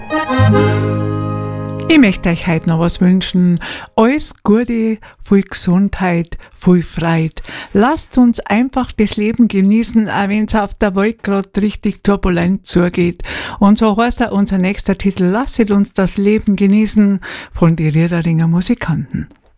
Ich möchte euch heute noch was wünschen. Alles Gute, viel Gesundheit, viel Freude. Lasst uns einfach das Leben genießen, auch wenn es auf der Welt gerade richtig turbulent zugeht. Und so heißt auch unser nächster Titel, Lasset uns das Leben genießen, von die Riederinger Musikanten.